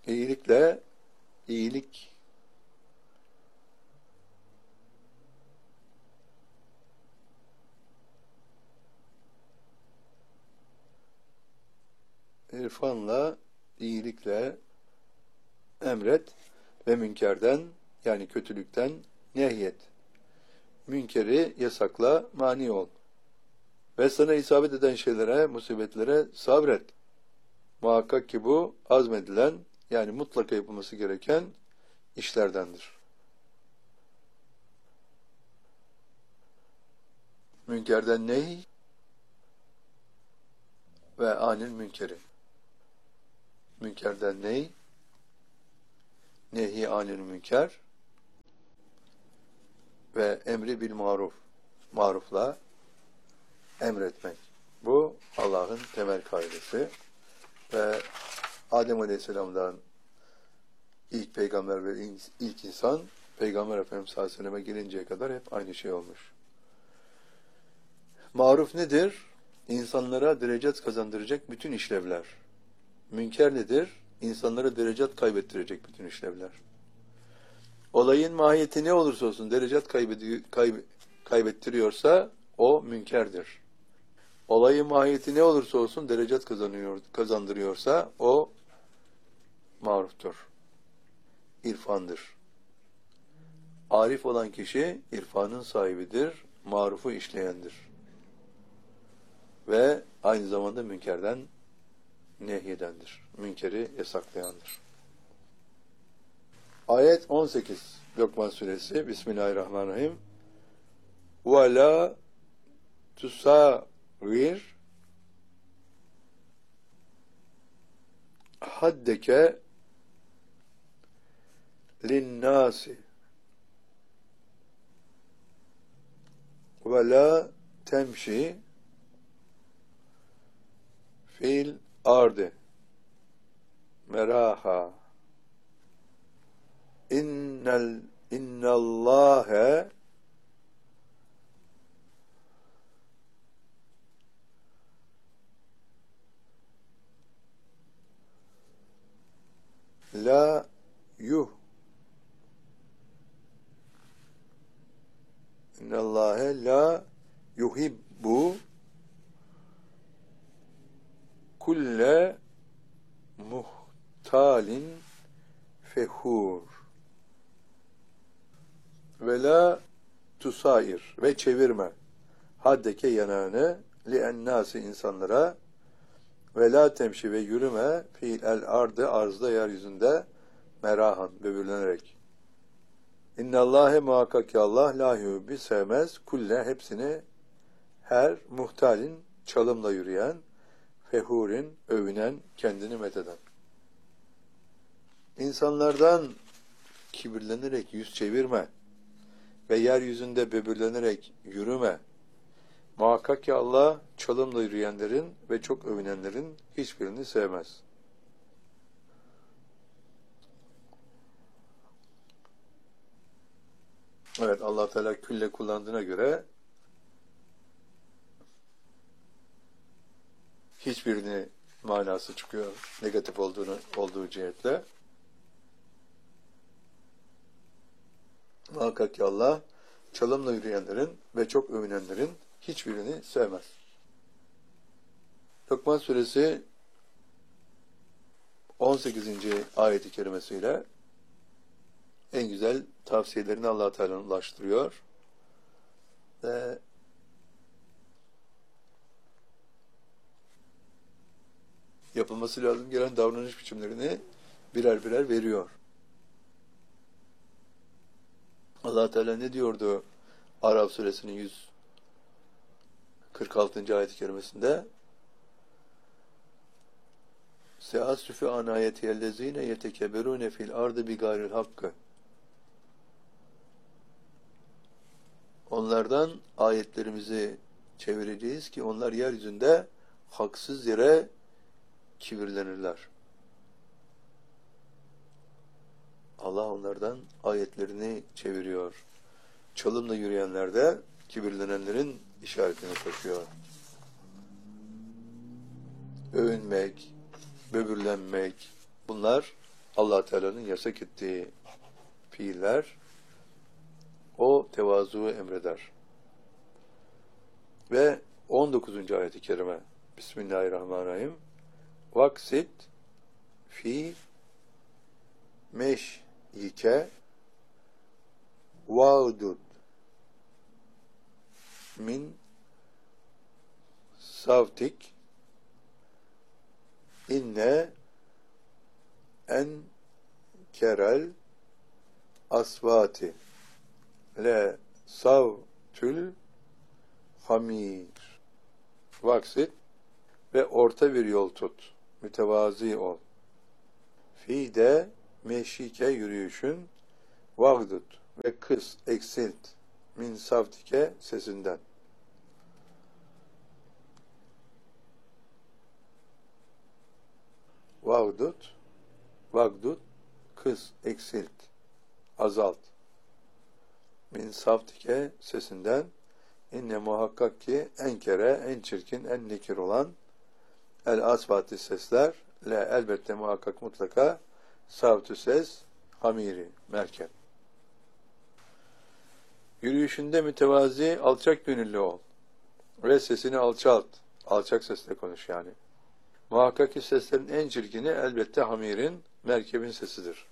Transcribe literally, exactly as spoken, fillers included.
İyilikle iyilik irfanla iyilikle emret ve münkerden yani kötülükten nehyet. Münkeri yasakla, mani ol. Ve sana isabet eden şeylere, musibetlere sabret. Muhakkak ki bu azmedilen yani mutlaka yapılması gereken işlerdendir. Münkerden nehy ve anil münkeri. Münkerden ney? Nehi anil münker ve emri bil maruf. Marufla emretmek. Bu Allah'ın temel kaidesi ve Adem Aleyhisselam'dan ilk peygamber ve ilk insan Peygamber Efendimiz sallallahu aleyhi ve selleme gelinceye kadar hep aynı şey olmuş. Maruf nedir? İnsanlara derecet kazandıracak bütün işlevler. Münker nedir? İnsanlara derecet kaybettirecek bütün işlevler. Olayın mahiyeti ne olursa olsun derecet kaybedi- kayb- kaybettiriyorsa o münkerdir. Olayın mahiyeti ne olursa olsun derecet kazanıyor, kazandırıyorsa o maruftur. İrfandır. Arif olan kişi irfanın sahibidir, marufu işleyendir. Ve aynı zamanda münkerden nehyedendir. Münkeri yasaklayandır. Ayet on sekiz Lokman Suresi Bismillahirrahmanirrahim. Ve la tusavir haddeke linnâsi ve la temşi fil ardı meraha innel innallâhe la yuh innallâhe la yuhibbu kulle muhtalin fehur ve la tusair ve çevirme haddeke yanağını li ennâsi insanlara ve la temşi ve yürüme fiil el ardı arzda yeryüzünde merahan böbürlenerek. İnnallâhe muhakkak ki Allah la yuhibbi sevmez kulle hepsini her muhtalin çalımla yürüyen fehurin övünen kendini metheden. İnsanlardan kibirlenerek yüz çevirme ve yeryüzünde böbürlenerek yürüme. Muhakkak ki Allah çalımla yürüyenlerin ve çok övünenlerin hiçbirini sevmez. Evet, Allah Teala külle kullandığına göre hiçbirini manası çıkıyor negatif olduğunu olduğu cihetle. Muhakkak ki Allah çalımla yürüyenlerin ve çok övünenlerin hiçbirini sevmez. Lokman Suresi on sekizinci ayet-i kerimesiyle en güzel tavsiyelerini Allah Teala ulaştırıyor ve yapılması lazım gelen davranış biçimlerini birer birer veriyor. Allah Teala ne diyordu Araf Suresinin yüz kırk altıncı ayet-i kerimesinde? Seasüfü anayeti ellezine yetekeberune fil ardı bigaril hakkı. Onlardan ayetlerimizi çevireceğiz ki onlar yeryüzünde haksız yere kibirlenirler. Allah onlardan ayetlerini çeviriyor. Çalımla yürüyenler de kibirlenenlerin işaretini koşuyor. Övünmek, böbürlenmek, bunlar Allah Teala'nın yasak ettiği fiiller, o tevazuyu emreder. Ve on dokuzuncu ayet-i kerime Bismillahirrahmanirrahim. Vaksit fi meşyike vâdud min savtik inne en kerel asvati le savtül hamir. Vaksit ve orta bir yol tut. Mütevazi ol. Fi de meşike yürüyüşün vagdut ve kıs, eksilt min savtike sesinden. Vagdut, vagdut, kıs, eksilt, azalt. Min savtike sesinden. İnne muhakkak ki en kere, en çirkin, en nekir olan el asvati sesler, le elbette muhakkak mutlaka savtü ses, hamiri, merkep. Yürüyüşünde mütevazi, alçak gönüllü ol. Ve sesini alçalt. Alçak sesle konuş yani. Muhakkak ki seslerin en çirkini elbette hamirin, merkebin sesidir.